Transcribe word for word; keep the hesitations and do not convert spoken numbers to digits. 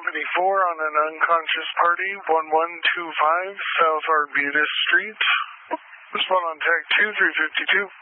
Company four on an unconscious party, one one two five South Arbutus Street. Respond on tag two three fifty-two.